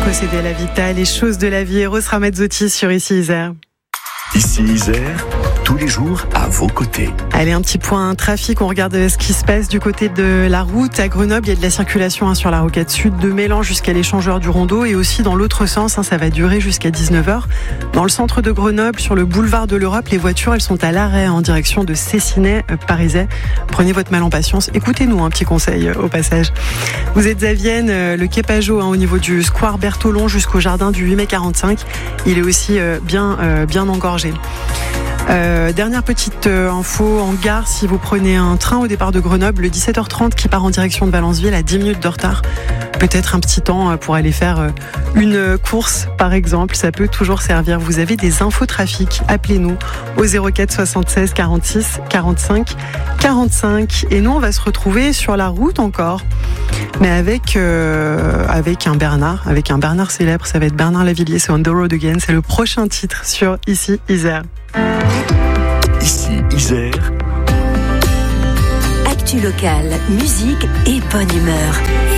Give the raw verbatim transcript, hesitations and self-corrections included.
Posséder la vita, les choses de la vie. Eros Ramazzotti sur Ici Isère. Ici Isère, tous les jours à vos côtés. Allez, un petit point trafic, on regarde ce qui se passe du côté de la route. À Grenoble, il y a de la circulation hein, sur la rocade sud de Mélan jusqu'à l'échangeur du Rondeau et aussi dans l'autre sens, hein, ça va durer jusqu'à dix-neuf heures. Dans le centre de Grenoble, sur le boulevard de l'Europe, les voitures elles sont à l'arrêt en direction de Cessinay, euh, Parisais. Prenez votre mal en patience, écoutez-nous, un petit conseil euh, au passage. Vous êtes à Vienne, euh, le quai Pajot hein, au niveau du square Bertholon jusqu'au jardin du huit mai quarante-cinq, il est aussi euh, bien, euh, bien engorgé. Euh, dernière petite euh, info en gare, si vous prenez un train au départ de Grenoble, le dix-sept heures trente qui part en direction de Valenceville à dix minutes de retard, peut-être un petit temps pour aller faire euh, une course par exemple, ça peut toujours servir. Vous avez des infos trafic, appelez-nous au zéro quatre soixante-seize quarante-six quarante-cinq quarante-cinq et nous on va se retrouver sur la route encore, mais avec, euh, avec un Bernard, avec un Bernard célèbre, ça va être Bernard Lavilliers, c'est On the Road Again, c'est le prochain titre sur Ici Isère. Ici Isère. Actu locale, musique et bonne humeur.